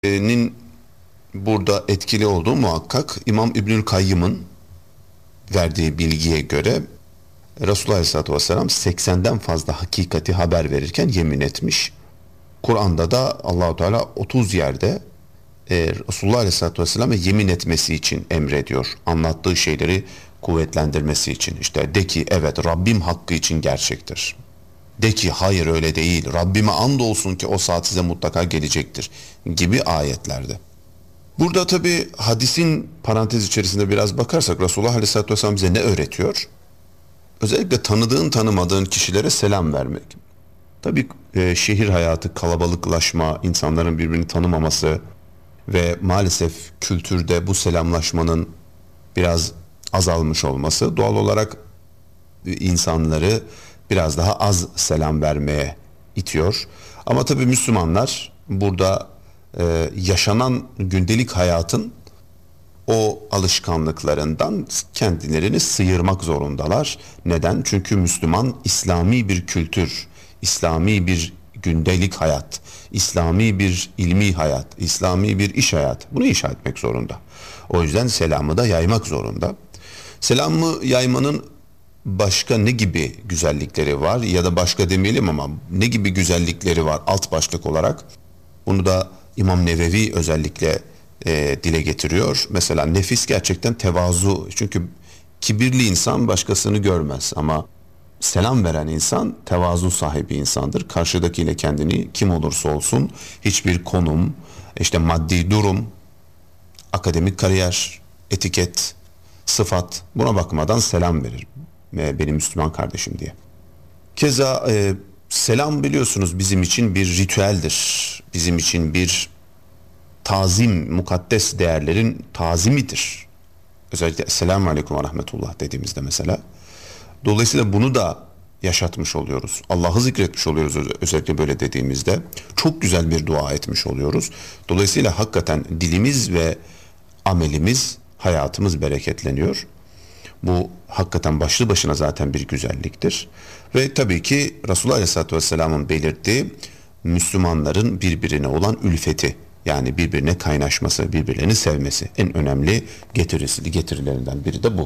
nin burada etkili olduğu muhakkak. İmam İbnül Kayyım'ın verdiği bilgiye göre Resulullah Aleyhisselatü Vesselam 80'den fazla hakikati haber verirken yemin etmiş. Kur'an'da da Allahu Teala 30 yerde Resulullah Aleyhisselatü Vesselam'a yemin etmesi için emrediyor. Anlattığı şeyleri kuvvetlendirmesi için. İşte de ki evet Rabbim hakkı için gerçektir. De ki hayır öyle değil. Rabbime andolsun ki o saat size mutlaka gelecektir gibi ayetlerde. Burada tabi hadisin parantez içerisinde biraz bakarsak Resulullah Aleyhisselatü Vesselam bize ne öğretiyor? Özellikle tanıdığın tanımadığın kişilere selam vermek. Tabi şehir hayatı, kalabalıklaşma, insanların birbirini tanımaması ve maalesef kültürde bu selamlaşmanın biraz azalmış olması doğal olarak insanları biraz daha az selam vermeye itiyor. Ama tabii Müslümanlar burada yaşanan gündelik hayatın o alışkanlıklarından kendilerini sıyırmak zorundalar. Neden? Çünkü Müslüman İslami bir kültür, İslami bir gündelik hayat, İslami bir ilmi hayat, İslami bir iş hayatı. Bunu inşa etmek zorunda. O yüzden selamı da yaymak zorunda. Selamı yaymanın başka ne gibi güzellikleri var ya da başka demeyelim ama ne gibi güzellikleri var alt başlık olarak? Bunu da İmam Nevevi özellikle dile getiriyor. Mesela nefis gerçekten tevazu. Çünkü kibirli insan başkasını görmez ama selam veren insan tevazu sahibi insandır. Karşıdakiyle kendini kim olursa olsun hiçbir konum, işte maddi durum, akademik kariyer, etiket, sıfat buna bakmadan selam verir. Benim Müslüman kardeşim diye. Keza selam biliyorsunuz bizim için bir ritüeldir. Bizim için bir tazim, mukaddes değerlerin tazimidir. Özellikle Esselamu Aleyküm ve Rahmetullah dediğimizde mesela. Dolayısıyla bunu da yaşatmış oluyoruz. Allah'ı zikretmiş oluyoruz özellikle böyle dediğimizde. Çok güzel bir dua etmiş oluyoruz. Dolayısıyla hakikaten dilimiz ve amelimiz, hayatımız bereketleniyor. Bu hakikaten başlı başına zaten bir güzelliktir. Ve tabii ki Resulullah Aleyhisselatü Vesselam'ın belirttiği Müslümanların birbirine olan ülfeti, yani birbirine kaynaşması, birbirlerini sevmesi en önemli getirilerinden biri de bu.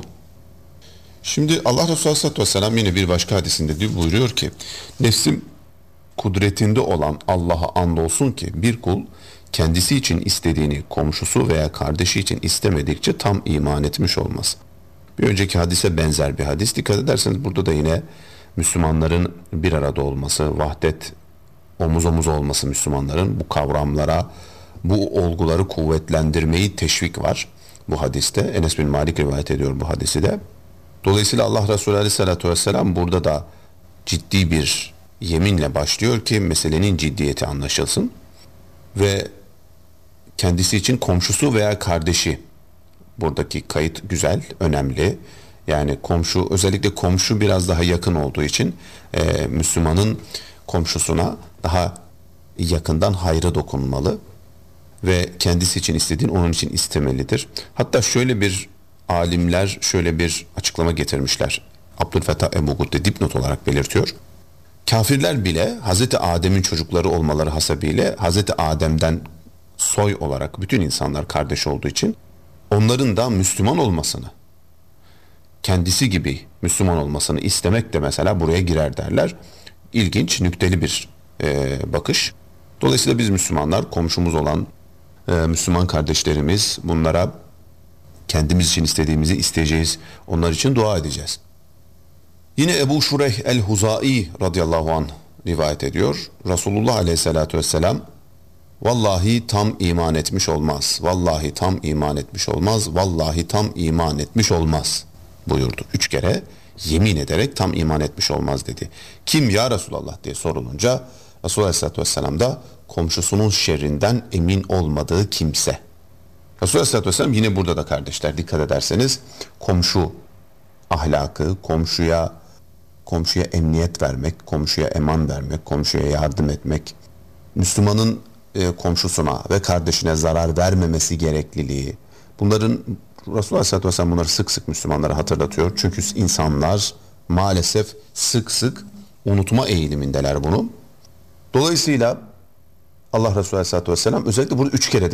Şimdi Allah Resulü Aleyhisselatü Vesselam yine bir başka hadisinde buyuruyor ki nefsim kudretinde olan Allah'a andolsun ki bir kul kendisi için istediğini komşusu veya kardeşi için istemedikçe tam iman etmiş olmaz. Bir önceki hadise benzer bir hadis. Dikkat ederseniz burada da yine Müslümanların bir arada olması, vahdet, omuz omuz olması Müslümanların bu kavramlara, bu olguları kuvvetlendirmeyi teşvik var. Bu hadiste Enes bin Malik rivayet ediyor bu hadisi de. Dolayısıyla Allah Resulü Aleyhisselatü Vesselam burada da ciddi bir yeminle başlıyor ki meselenin ciddiyeti anlaşılsın. Ve kendisi için komşusu veya kardeşi, buradaki kayıt güzel, önemli. Yani komşu, özellikle komşu biraz daha yakın olduğu için Müslümanın komşusuna daha yakından hayrı dokunmalı ve kendisi için istediğin onun için istemelidir. Hatta şöyle bir alimler şöyle bir açıklama getirmişler. Abdülfettah Ebu-Gudde dipnot olarak belirtiyor. Kafirler bile Hazreti Adem'in çocukları olmaları hasebiyle Hazreti Adem'den soy olarak bütün insanlar kardeş olduğu için onların da Müslüman olmasını, kendisi gibi Müslüman olmasını istemek de mesela buraya girer derler. İlginç, nükteli bir bakış. Dolayısıyla biz Müslümanlar, komşumuz olan Müslüman kardeşlerimiz, bunlara kendimiz için istediğimizi isteyeceğiz. Onlar için dua edeceğiz. Yine Ebu Şureyh el-Huzai radıyallahu anh rivayet ediyor. Resulullah aleyhissalatü vesselam vallahi tam iman etmiş olmaz. Vallahi tam iman etmiş olmaz. Vallahi tam iman etmiş olmaz buyurdu. 3 kere yemin ederek tam iman etmiş olmaz dedi. Kim ya Resulallah diye sorulunca Resulullah Aleyhisselatü Vesselam da komşusunun şerrinden emin olmadığı kimse. Resulullah Aleyhisselatü Vesselam yine burada da kardeşler dikkat ederseniz komşu ahlakı, komşuya emniyet vermek, komşuya eman vermek, komşuya yardım etmek, Müslümanın komşusuna ve kardeşine zarar vermemesi gerekliliği. Bunların Resulullah Aleyhisselatü Vesselam bunları sık sık Müslümanlara hatırlatıyor. Çünkü insanlar maalesef sık sık unutma eğilimindeler bunu. Dolayısıyla Allah Resulü Aleyhisselatü Vesselam özellikle bunu 3 kere